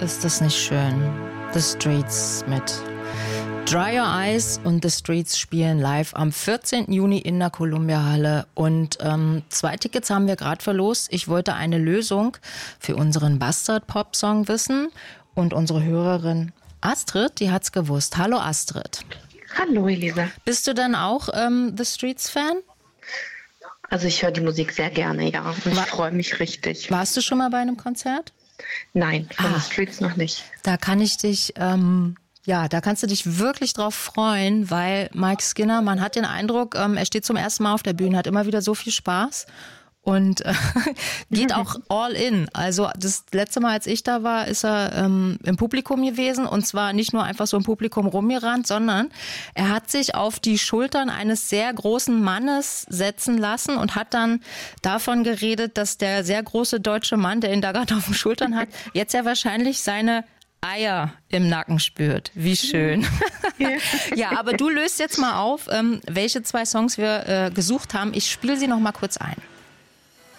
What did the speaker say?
ist das nicht schön. The Streets mit Dry Your Eyes und The Streets spielen live am 14. Juni in der Columbia-Halle. Und 2 Tickets haben wir gerade verlost. Ich wollte eine Lösung für unseren Bastard-Pop-Song wissen. Und unsere Hörerin Astrid, die hat's gewusst. Hallo Astrid. Hallo Elisa. Bist du denn auch The Streets-Fan? Also ich höre die Musik sehr gerne, ja. Und ich freue mich richtig. Warst du schon mal bei einem Konzert? Nein, von The Streets noch nicht. Da kann ich dich, da kannst du dich wirklich drauf freuen, weil Mike Skinner, man hat den Eindruck, er steht zum ersten Mal auf der Bühne, hat immer wieder so viel Spaß und geht auch all in. Also das letzte Mal, als ich da war, ist er im Publikum gewesen und zwar nicht nur einfach so im Publikum rumgerannt, sondern er hat sich auf die Schultern eines sehr großen Mannes setzen lassen und hat dann davon geredet, dass der sehr große deutsche Mann, der ihn da gerade auf den Schultern hat, jetzt ja wahrscheinlich seine Eier im Nacken spürt. Wie schön. Ja, aber du löst jetzt mal auf, welche 2 Songs wir gesucht haben. Ich spiele sie noch mal kurz ein.